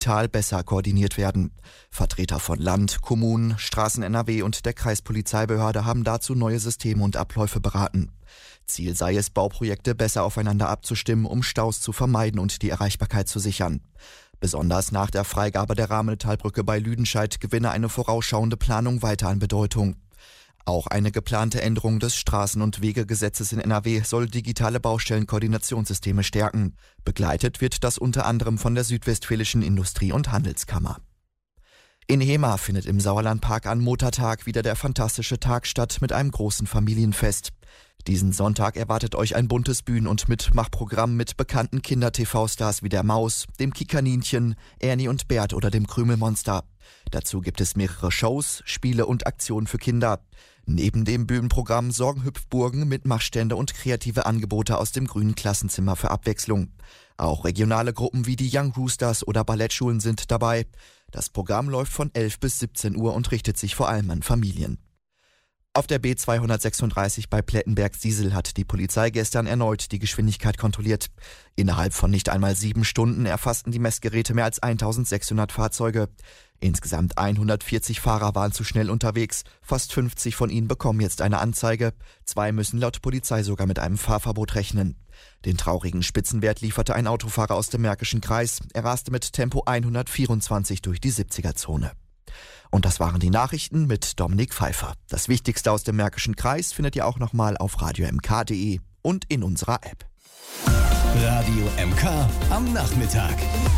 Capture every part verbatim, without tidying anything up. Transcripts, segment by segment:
digital besser koordiniert werden. Vertreter von Land, Kommunen, Straßen-N R W und der Kreispolizeibehörde haben dazu neue Systeme und Abläufe beraten. Ziel sei es, Bauprojekte besser aufeinander abzustimmen, um Staus zu vermeiden und die Erreichbarkeit zu sichern. Besonders nach der Freigabe der Rahmentalbrücke bei Lüdenscheid gewinne eine vorausschauende Planung weiter an Bedeutung. Auch eine geplante Änderung des Straßen- und Wegegesetzes in N R W soll digitale Baustellenkoordinationssysteme stärken. Begleitet wird das unter anderem von der Südwestfälischen Industrie- und Handelskammer. In Hemer findet im Sauerlandpark an Muttertag wieder der fantastische Tag statt mit einem großen Familienfest. Diesen Sonntag erwartet euch ein buntes Bühnen- und Mitmachprogramm mit bekannten Kinder-T V-Stars wie der Maus, dem Kikaninchen, Ernie und Bert oder dem Krümelmonster. Dazu gibt es mehrere Shows, Spiele und Aktionen für Kinder. Neben dem Bühnenprogramm sorgen Hüpfburgen, Mitmachstände und kreative Angebote aus dem grünen Klassenzimmer für Abwechslung. Auch regionale Gruppen wie die Young Roosters oder Ballettschulen sind dabei. Das Programm läuft von elf bis siebzehn Uhr und richtet sich vor allem an Familien. Auf der B zweihundertsechsunddreißig bei Plettenberg-Siesel hat die Polizei gestern erneut die Geschwindigkeit kontrolliert. Innerhalb von nicht einmal sieben Stunden erfassten die Messgeräte mehr als eintausendsechshundert Fahrzeuge. Insgesamt hundertvierzig Fahrer waren zu schnell unterwegs. Fast fünfzig von ihnen bekommen jetzt eine Anzeige. Zwei müssen laut Polizei sogar mit einem Fahrverbot rechnen. Den traurigen Spitzenwert lieferte ein Autofahrer aus dem Märkischen Kreis. Er raste mit Tempo hundertvierundzwanzig durch die siebziger-Zone. Und das waren die Nachrichten mit Dominik Pfeiffer. Das Wichtigste aus dem Märkischen Kreis findet ihr auch nochmal auf radio m k punkt d e und in unserer App. Radio M K am Nachmittag.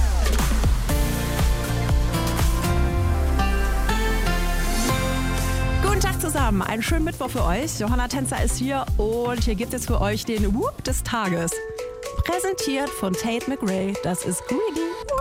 Guten Tag zusammen, einen schönen Mittwoch für euch. Johanna Tänzer ist hier und hier gibt es für euch den Whoop des Tages. Präsentiert von Tate McRae, das ist Greedy.